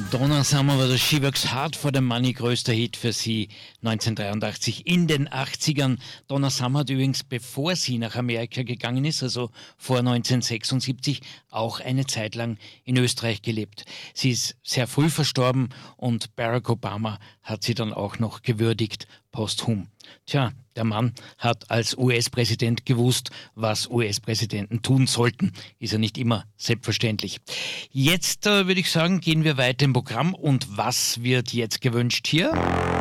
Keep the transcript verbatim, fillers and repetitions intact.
Donna Summer war das She Works Hard for the Money, größter Hit für sie neunzehnhundertdreiundachtzig in den achtzigern. Donna Summer hat übrigens, bevor sie nach Amerika gegangen ist, also vor neunzehnhundertsechsundsiebzig, auch eine Zeit lang in Österreich gelebt. Sie ist sehr früh verstorben und Barack Obama hat sie dann auch noch gewürdigt, posthum. Tja, der Mann hat als U S-Präsident gewusst, was U S-Präsidenten tun sollten. Ist ja nicht immer selbstverständlich. Jetzt äh, würde ich sagen, gehen wir weiter im Programm. Und was wird jetzt gewünscht hier?